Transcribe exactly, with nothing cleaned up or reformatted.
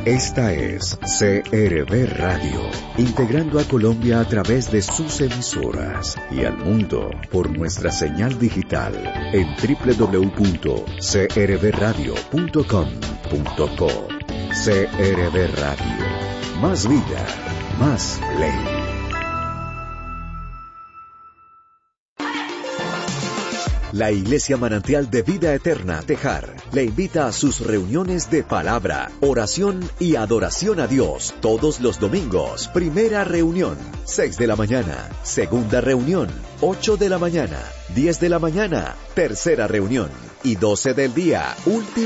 Esta es C R V Radio, integrando a Colombia a través de sus emisoras y al mundo por nuestra señal digital en doble u doble u doble u punto c r v radio punto com punto co. C R V Radio, más vida, más ley. La Iglesia Manantial de Vida Eterna, Tejar, le invita a sus reuniones de palabra, oración y adoración a Dios todos los domingos. Primera reunión, seis de la mañana. Segunda reunión, ocho de la mañana. diez de la mañana. Tercera reunión y doce del día. Última